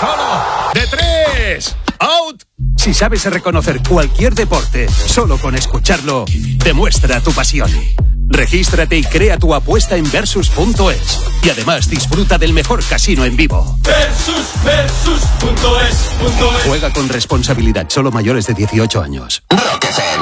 solo, de 3, out. Si sabes reconocer cualquier deporte solo con escucharlo, demuestra tu pasión. Regístrate y crea tu apuesta en Versus.es. Y además disfruta del mejor casino en vivo. Versus.es. Juega con responsabilidad, solo mayores de 18 años. Rock FM.